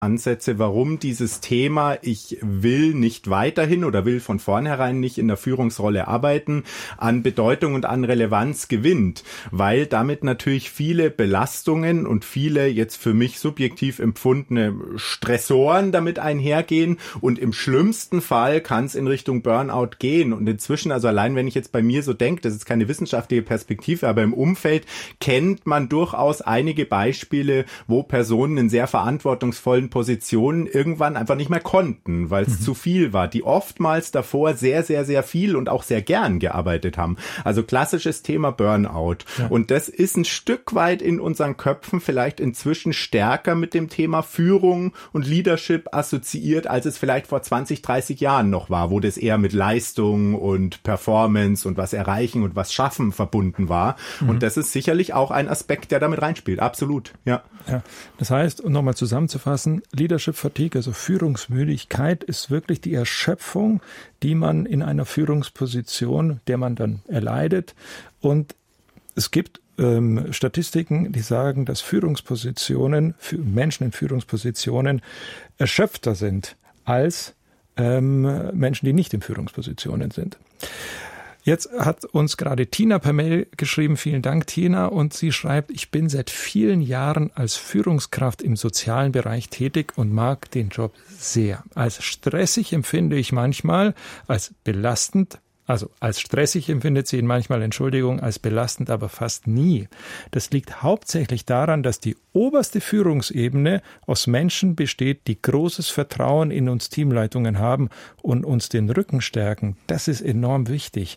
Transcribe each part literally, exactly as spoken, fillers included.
Ansätze, warum dieses Thema, ich will nicht weiterhin oder will von vornherein nicht in der Führungsrolle arbeiten, an Bedeutung und an Relevanz gewinnt, weil damit natürlich viele Belastungen und viele jetzt für mich subjektiv empfundene Stressoren damit einhergehen und im schlimmsten Fall kann es in Richtung Burnout gehen und inzwischen, also allein wenn ich jetzt bei mir so denke, das ist keine wissenschaftliche Perspektive, aber im Umfeld kennt man durchaus einige Beispiele, wo Personen in sehr verantwortungsvollen Positionen irgendwann einfach nicht mehr konnten, weil es mhm. zu viel war, die oftmals davor sehr, sehr, sehr viel und auch sehr gern gearbeitet haben. Also klassisches Thema Burnout. Ja. Und das ist ein Stück weit in unseren Köpfen vielleicht inzwischen stärker mit dem Thema Führung und Leadership assoziiert, als es vielleicht vor zwanzig, dreißig Jahren noch war, wo das eher mit Leistung und Performance und was erreichen und was schaffen verbunden war. Mhm. Und das ist sicherlich auch ein Aspekt, der damit reinspielt. Absolut, ja. Ja. Das heißt, um nochmal zusammenzufassen, Leadership Fatigue, also Führungsmüdigkeit, ist wirklich die Erschöpfung, die man in einer Führungsposition, der man dann erleidet. Und es gibt ähm, Statistiken, die sagen, dass Führungspositionen, für Menschen in Führungspositionen erschöpfter sind als ähm, Menschen, die nicht in Führungspositionen sind. Jetzt hat uns gerade Tina per Mail geschrieben, vielen Dank Tina, und sie schreibt, ich bin seit vielen Jahren als Führungskraft im sozialen Bereich tätig und mag den Job sehr. Als stressig empfinde ich manchmal, als belastend, also als stressig empfindet sie ihn manchmal, Entschuldigung, als belastend aber fast nie. Das liegt hauptsächlich daran, dass die oberste Führungsebene aus Menschen besteht, die großes Vertrauen in uns Teamleitungen haben und uns den Rücken stärken. Das ist enorm wichtig.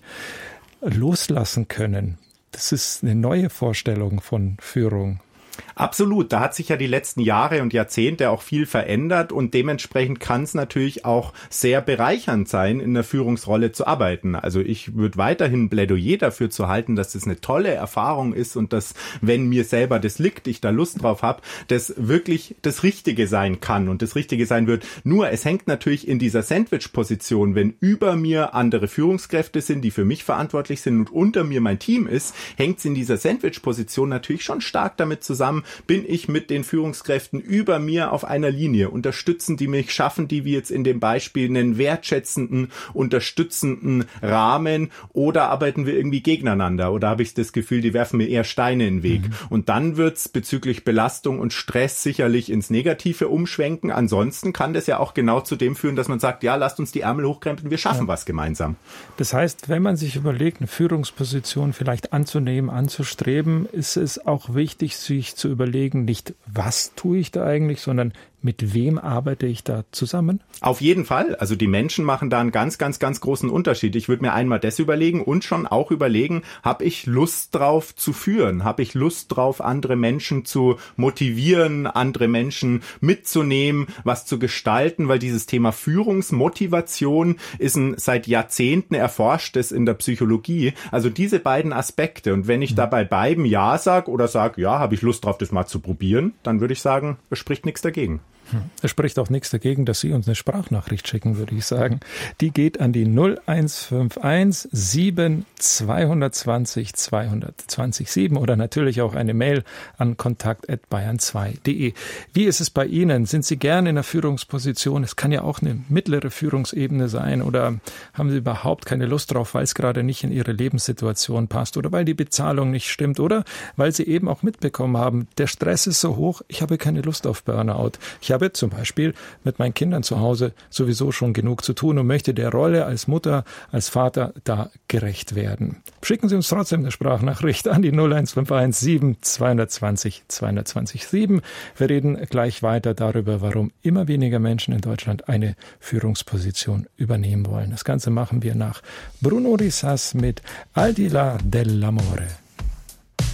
Loslassen können, das ist eine neue Vorstellung von Führung. Absolut, da hat sich ja die letzten Jahre und Jahrzehnte auch viel verändert und dementsprechend kann es natürlich auch sehr bereichernd sein, in der Führungsrolle zu arbeiten. Also ich würde weiterhin ein Plädoyer dafür zu halten, dass das eine tolle Erfahrung ist und dass, wenn mir selber das liegt, ich da Lust drauf habe, das wirklich das Richtige sein kann und das Richtige sein wird. Nur es hängt natürlich in dieser Sandwich-Position, wenn über mir andere Führungskräfte sind, die für mich verantwortlich sind und unter mir mein Team ist, hängt es in dieser Sandwich-Position natürlich schon stark damit zusammen, bin ich mit den Führungskräften über mir auf einer Linie, unterstützen die mich, schaffen die, wie jetzt in dem Beispiel, einen wertschätzenden, unterstützenden Rahmen oder arbeiten wir irgendwie gegeneinander oder habe ich das Gefühl, die werfen mir eher Steine in den Weg. Mhm. Und dann wird's bezüglich Belastung und Stress sicherlich ins Negative umschwenken. Ansonsten kann das ja auch genau zu dem führen, dass man sagt, ja, lasst uns die Ärmel hochkrempeln, wir schaffen ja. was gemeinsam. Das heißt, wenn man sich überlegt, eine Führungsposition vielleicht anzunehmen, anzustreben, ist es auch wichtig, sich zu überlegen, nicht was tue ich da eigentlich, sondern mit wem arbeite ich da zusammen? Auf jeden Fall. Also die Menschen machen da einen ganz, ganz, ganz großen Unterschied. Ich würde mir einmal das überlegen und schon auch überlegen, habe ich Lust drauf zu führen? Habe ich Lust drauf, andere Menschen zu motivieren, andere Menschen mitzunehmen, was zu gestalten? Weil dieses Thema Führungsmotivation ist ein seit Jahrzehnten erforschtes in der Psychologie. Also diese beiden Aspekte. Und wenn ich da bei beiden Ja sage oder sage, ja, habe ich Lust drauf, das mal zu probieren, dann würde ich sagen, es spricht nichts dagegen. Es spricht auch nichts dagegen, dass Sie uns eine Sprachnachricht schicken, würde ich sagen. Die geht an die null eins fünf eins sieben zwei zwei null zwei zwei null sieben oder natürlich auch eine Mail an kontakt at bayern zwei punkt de. Wie ist es bei Ihnen? Sind Sie gerne in einer Führungsposition? Es kann ja auch eine mittlere Führungsebene sein oder haben Sie überhaupt keine Lust drauf, weil es gerade nicht in Ihre Lebenssituation passt oder weil die Bezahlung nicht stimmt oder weil Sie eben auch mitbekommen haben, der Stress ist so hoch, ich habe keine Lust auf Burnout. Ich habe zum Beispiel mit meinen Kindern zu Hause sowieso schon genug zu tun und möchte der Rolle als Mutter, als Vater da gerecht werden. Schicken Sie uns trotzdem eine Sprachnachricht an die null eins fünf eins sieben zwei zwei null zwei zwei null sieben. Wir reden gleich weiter darüber, warum immer weniger Menschen in Deutschland eine Führungsposition übernehmen wollen. Das Ganze machen wir nach Bruno Risas mit Al di là dell'amore.